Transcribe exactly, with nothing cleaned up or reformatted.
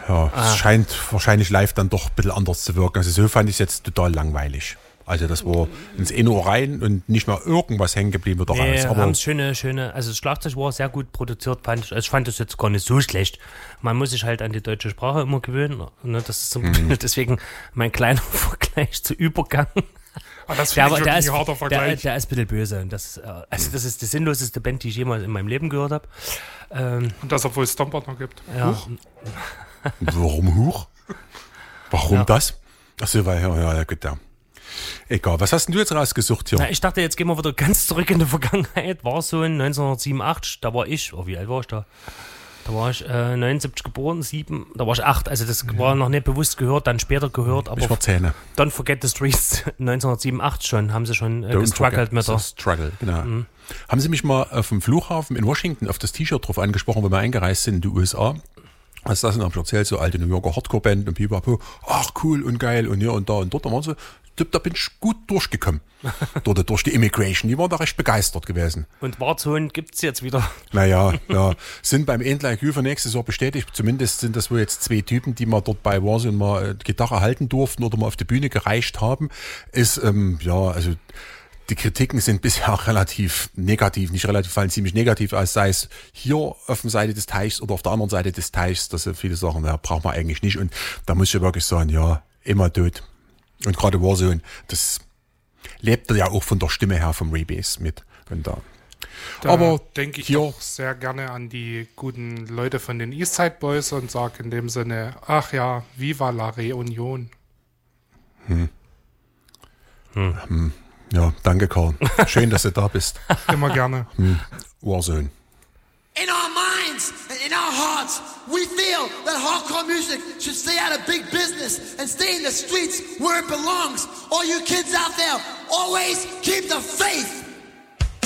ja, Ah. es scheint wahrscheinlich live dann doch ein bisschen anders zu wirken. Also so fand ich es jetzt total langweilig. Also das war ins eine Ohr rein und nicht mal irgendwas hängen geblieben wird Nee, raus. Aber haben schöne, schöne, also das Schlagzeug war sehr gut produziert, fand ich. Also ich fand das jetzt gar nicht so schlecht. Man muss sich halt an die deutsche Sprache immer gewöhnen. Ne? Das ist so, Mhm. deswegen mein kleiner Vergleich zu Übergang. Aber das Der, finde ich der, wirklich ist, ein harter der, Vergleich. der ist ein bisschen böse. Und das, äh, also das ist die sinnloseste Band, die ich jemals in meinem Leben gehört habe. Ähm, Und das, obwohl es Stomper noch gibt. ja. warum hoch? Warum Ja. das? Achso, weil, ja, ja, gut, ja. Egal, was hast denn du jetzt rausgesucht hier? Na, ich dachte, jetzt gehen wir wieder ganz zurück in die Vergangenheit. War so in neunzehnhundertsiebenundachtzig, da war ich, oh, wie alt war ich da? Da war ich äh, neunundsiebzig geboren, sieben, da war ich acht, also das war noch nicht bewusst gehört, dann später gehört, aber Ich war Zähne. Don't Forget the Streets neunzehnhundertsiebenundachtzig schon, haben sie schon äh, Don't gestruggelt forget mit the der. Struggle, genau. Haben Sie mich mal auf dem Flughafen in Washington auf das T-Shirt drauf angesprochen, wo wir eingereist sind in die U S A? Was das denn, hab ich erzählt, so alte New Yorker Hardcore-Band und pipapo, ach cool und geil und hier und da und dort. Da waren sie, da bin ich gut durchgekommen. Dort, durch die Immigration, die waren da recht begeistert gewesen. Und Warzone gibt's jetzt wieder. Naja, ja, sind beim Endlich für nächstes Jahr bestätigt. Zumindest sind das wohl jetzt zwei Typen, die mal dort bei Warzone mal äh, Gitarre halten durften oder mal auf die Bühne gereicht haben. Ist, ähm, ja, also die Kritiken sind bisher relativ negativ, nicht relativ, fallen ziemlich negativ aus, sei es hier auf der Seite des Teichs oder auf der anderen Seite des Teichs, dass viele Sachen, ja, braucht man eigentlich nicht. Und da muss ich ja wirklich sagen, ja, immer tot. Und gerade Warzone, das lebt ja auch von der Stimme her vom Rebase mit. Und da. Da Aber denke ich hier- auch sehr gerne an die guten Leute von den Eastside Boys und sage in dem Sinne, ach ja, viva la Reunion. Ja, danke, Karl. Schön, dass du da bist. Immer gerne. Warzone. In our minds and in our hearts, we feel that hardcore music should stay out of big business and stay in the streets where it belongs. All you kids out there, always keep the faith.